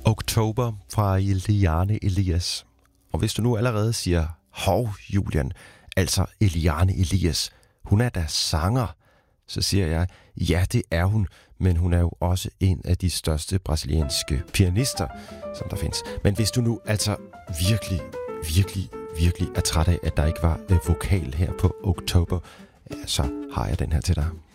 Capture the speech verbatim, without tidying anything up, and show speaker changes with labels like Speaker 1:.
Speaker 1: Oktober fra Eliane Elias. Og hvis du nu allerede siger, hov Julian, altså Eliane Elias, hun er da sanger, så siger jeg, ja det er hun, men hun er jo også en af de største brasilianske pianister, som der findes. Men hvis du nu altså virkelig, virkelig, virkelig er træt af, at der ikke var vokal her på Oktober, så har jeg den her til dig.